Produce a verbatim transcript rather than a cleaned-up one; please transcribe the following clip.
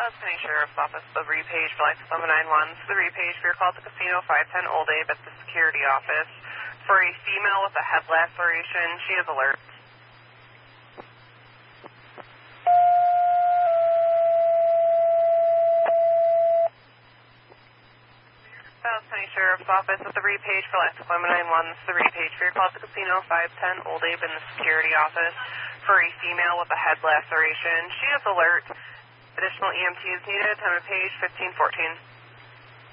Dallas County Sheriff's Office, the repage for license seven nine one. So the repage for your call to Casino five ten Old Abe at the security office for a female with a head laceration. She is alert. Dallas County Sheriff's Office with the repage for license seven nine one. So the repage for your call to Casino five ten Old Abe in the security office for a female with a head laceration. She is alert. Additional E M T is needed. Time of page fifteen fourteen.